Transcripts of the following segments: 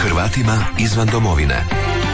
Hrvatima izvan domovine.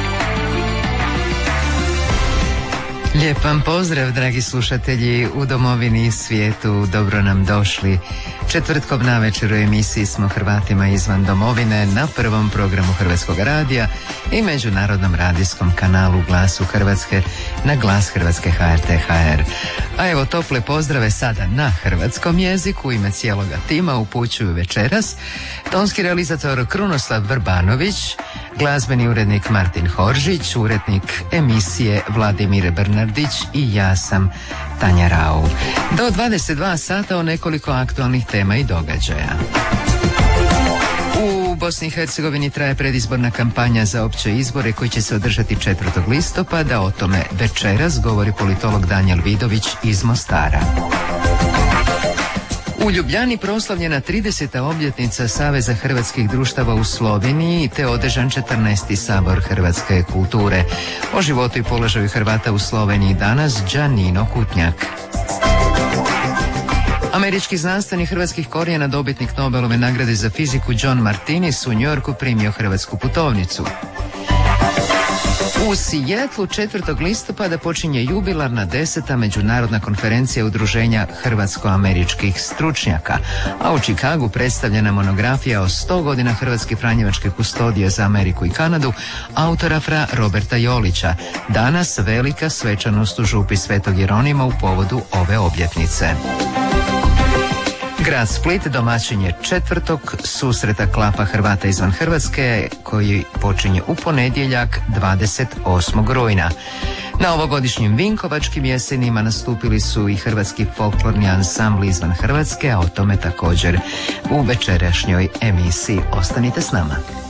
Lijep vam pozdrav, dragi slušatelji u domovini i svijetu, dobro nam došli. Četvrtkom navečer u emisiji smo Hrvatima izvan domovine na prvom programu Hrvatskog radija i međunarodnom radijskom kanalu Glasu Hrvatske na Glas Hrvatske HRT-HR. A evo tople pozdrave sada na hrvatskom jeziku u ime cijeloga tima upućuju večeras tonski realizator Krunoslav Vrbanović, glazbeni urednik Martin Horžić, urednik emisije Vladimir Bernardić i ja sam Tanja Rau. Do 22 sata o nekoliko aktualnih tema i događaja. U Bosni i Hercegovini traje predizborna kampanja za opće izbore koji će se održati 4. listopada. O tome večeras govori politolog Danijel Vidović iz Mostara. U Ljubljani proslavljena 30. obljetnica Saveza hrvatskih društava u Sloveniji te održan 14. sabor hrvatske kulture. O životu i položaju Hrvata u Sloveniji danas Giannino Kutnjak. Američki znanstvenik hrvatskih korijena, dobitnik Nobelove nagrade za fiziku John Martinis u New Yorku primio hrvatsku putovnicu. U Sijetlu 4. listopada počinje jubilarna 10. međunarodna konferencija udruženja hrvatsko-američkih stručnjaka, a u Čikagu predstavljena monografija o 100 godina Hrvatske franjevačke kustodije za Ameriku i Kanadu autora fra Roberta Jolića. Danas velika svečanost u župi Svetog Jeronima u povodu ove obljetnice. Grad Split domaćin je 4. susreta klapa Hrvata izvan Hrvatske koji počinje u ponedjeljak 28. rujna. Na ovogodišnjim Vinkovačkim jesenima nastupili su i hrvatski folklorni ansambli izvan Hrvatske, a o tome također u večerašnjoj emisiji. Ostanite s nama.